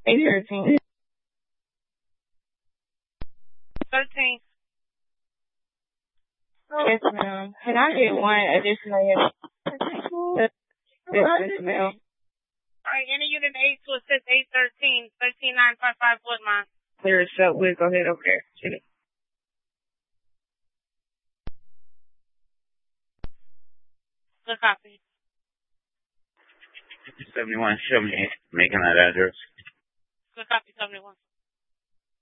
813. 13. Yes, ma'am. Can I get one additional yes? Yes, ma'am. All right, enter unit 8 to assist 813, 13955 Woodmont. Clear as up. We'll go ahead over there. Good copy. 7178, making that address. Good copy, 71.